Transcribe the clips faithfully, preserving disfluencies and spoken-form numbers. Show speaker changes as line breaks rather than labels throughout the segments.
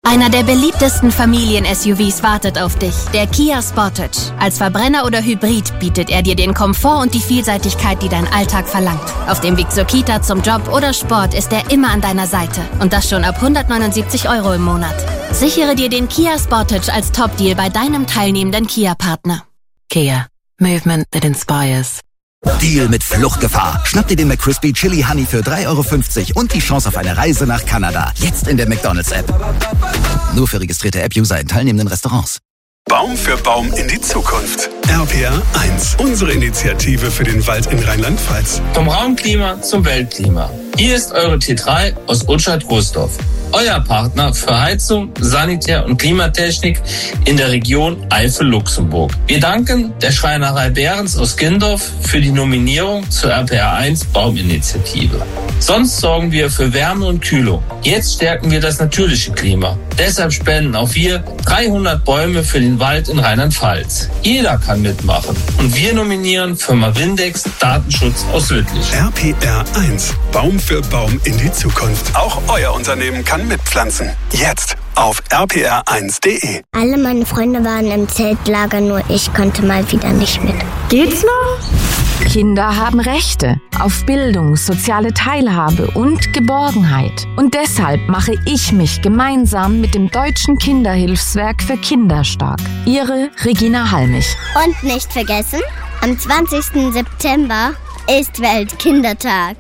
Einer der beliebtesten Familien-S U Vs wartet auf dich, der Kia Sportage. Als Verbrenner oder Hybrid bietet er dir den Komfort und die Vielseitigkeit, die dein Alltag verlangt. Auf dem Weg zur Kita, zum Job oder Sport ist er immer an deiner Seite. Und das schon ab hundertneunundsiebzig Euro im Monat. Sichere dir den Kia Sportage als Top-Deal bei deinem teilnehmenden Kia-Partner.
Kia. Movement that inspires.
Deal mit Fluchtgefahr. Schnapp dir den McCrispy Chili Honey für drei Euro fünfzig und die Chance auf eine Reise nach Kanada. Jetzt in der McDonald's-App. Nur für registrierte App-User in teilnehmenden Restaurants.
Baum für Baum in die Zukunft. R P R eins, unsere Initiative für den Wald in Rheinland-Pfalz.
Vom Raumklima zum Weltklima. Hier ist eure T drei aus Utschat-Großdorf. Euer Partner für Heizung, Sanitär- und Klimatechnik in der Region Eifel-Luxemburg. Wir danken der Schreinerei Behrens aus Gindorf für die Nominierung zur R P R eins Bauminitiative. Sonst sorgen wir für Wärme und Kühlung. Jetzt stärken wir das natürliche Klima. Deshalb spenden auch wir dreihundert Bäume für den Wald in Rheinland-Pfalz. Jeder kann mitmachen. Und wir nominieren Firma Windex Datenschutz aus Lüttich.
R P R eins, Baum für Baum in die Zukunft. Auch euer Unternehmen kann mitpflanzen. Jetzt auf r p r eins punkt d e.
Alle meine Freunde waren im Zeltlager, nur ich konnte mal wieder nicht mit.
Geht's noch?
Kinder haben Rechte auf Bildung, soziale Teilhabe und Geborgenheit. Und deshalb mache ich mich gemeinsam mit dem Deutschen Kinderhilfswerk für Kinder stark. Ihre Regina Halmich.
Und nicht vergessen, am zwanzigsten September ist Weltkindertag.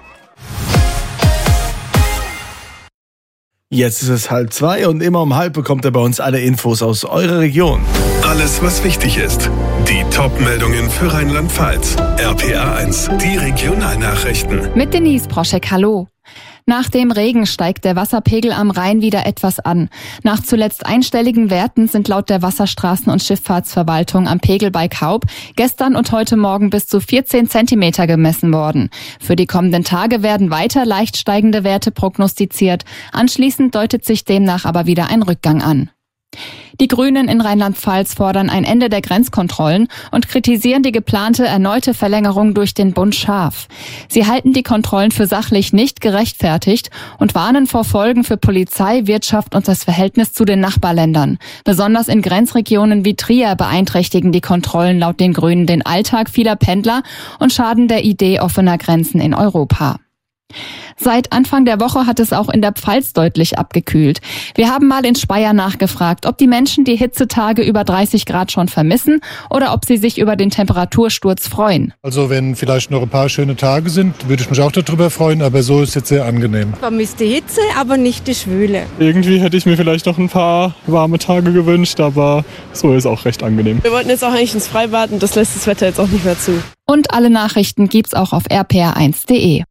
Jetzt ist es halb zwei und immer um halb bekommt ihr bei uns alle Infos aus eurer Region.
Alles, was wichtig ist. Die Top-Meldungen für Rheinland-Pfalz. R P R eins, die Regionalnachrichten.
Mit Denise Proschek, hallo. Nach dem Regen steigt der Wasserpegel am Rhein wieder etwas an. Nach zuletzt einstelligen Werten sind laut der Wasserstraßen- und Schifffahrtsverwaltung am Pegel bei Kaub gestern und heute Morgen bis zu vierzehn Zentimeter gemessen worden. Für die kommenden Tage werden weiter leicht steigende Werte prognostiziert. Anschließend deutet sich demnach aber wieder ein Rückgang an. Die Grünen in Rheinland-Pfalz fordern ein Ende der Grenzkontrollen und kritisieren die geplante erneute Verlängerung durch den Bund scharf. Sie halten die Kontrollen für sachlich nicht gerechtfertigt und warnen vor Folgen für Polizei, Wirtschaft und das Verhältnis zu den Nachbarländern. Besonders in Grenzregionen wie Trier beeinträchtigen die Kontrollen laut den Grünen den Alltag vieler Pendler und schaden der Idee offener Grenzen in Europa. Seit Anfang der Woche hat es auch in der Pfalz deutlich abgekühlt. Wir haben mal in Speyer nachgefragt, ob die Menschen die Hitzetage über dreißig Grad schon vermissen oder ob sie sich über den Temperatursturz freuen.
Also wenn vielleicht noch ein paar schöne Tage sind, würde ich mich auch darüber freuen, aber so ist es jetzt sehr angenehm.
Ich vermisse die Hitze, aber nicht die Schwüle.
Irgendwie hätte ich mir vielleicht noch ein paar warme Tage gewünscht, aber so ist auch recht angenehm.
Wir wollten jetzt auch eigentlich ins Freibad und das lässt das Wetter jetzt auch nicht mehr zu.
Und alle Nachrichten gibt's auch auf r p r eins punkt d e.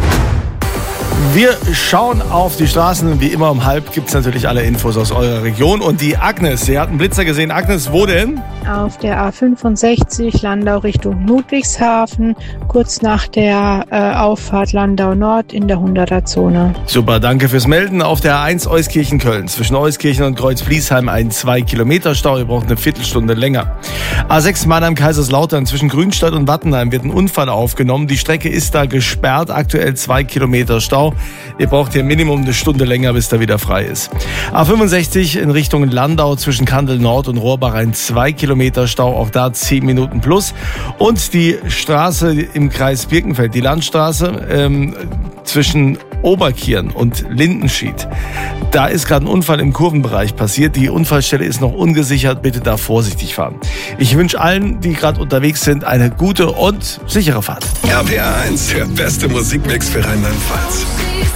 Wir schauen auf die Straßen. Wie immer um halb gibt es natürlich alle Infos aus eurer Region. Und die Agnes, sie hat einen Blitzer gesehen. Agnes, wo denn?
Auf der A fünfundsechzig Landau Richtung Ludwigshafen, kurz nach der äh, Auffahrt Landau Nord in der hunderter-Zone.
Super, danke fürs Melden. Auf der A eins Euskirchen-Köln, zwischen Euskirchen und Kreuz-Fließheim ein zwei Kilometer Stau. Ihr braucht eine Viertelstunde länger. A sechs Mannheim-Kaiserslautern, zwischen Grünstadt und Wattenheim wird ein Unfall aufgenommen. Die Strecke ist da gesperrt, aktuell zwei Kilometer Stau. Ihr braucht hier Minimum eine Stunde länger, bis da wieder frei ist. A fünfundsechzig in Richtung Landau zwischen Kandel Nord und Rohrbach ein zwei Kilometer Stau, auch da zehn Minuten plus. Und die Straße im Kreis Birkenfeld, die Landstraße ähm, zwischen Oberkirn und Lindenschied. Da ist gerade ein Unfall im Kurvenbereich passiert. Die Unfallstelle ist noch ungesichert. Bitte da vorsichtig fahren. Ich wünsche allen, die gerade unterwegs sind, eine gute und sichere Fahrt.
R P R eins, der beste Musikmix für Rheinland-Pfalz.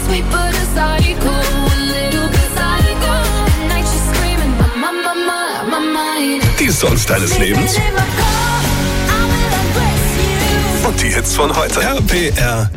Die Songs deines Lebens und die Hits von heute. R P R